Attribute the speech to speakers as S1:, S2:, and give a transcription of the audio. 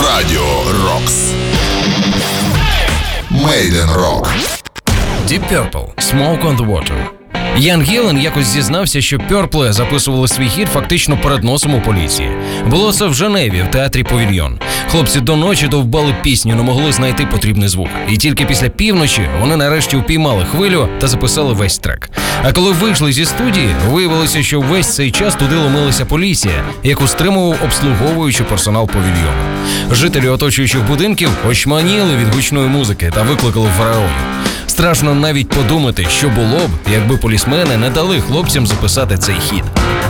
S1: Радіо Рокс. Made in Rock.
S2: Deep Purple – Smoke on the Water. Ян Гілен якось зізнався, що Пьорпли записували свій хіт фактично перед носом у поліції. Було це в Женеві, в театрі Павільйон. Хлопці до ночі довбали пісню, не могли знайти потрібний звук. І тільки після півночі вони нарешті упіймали хвилю та записали весь трек. А коли вийшли зі студії, виявилося, що весь цей час туди ломилася поліція, яку стримував обслуговуючий персонал павільйону. Жителі оточуючих будинків очманіли від гучної музики та викликали фараонів. Страшно навіть подумати, що було б, якби полісмени не дали хлопцям записати цей хіт.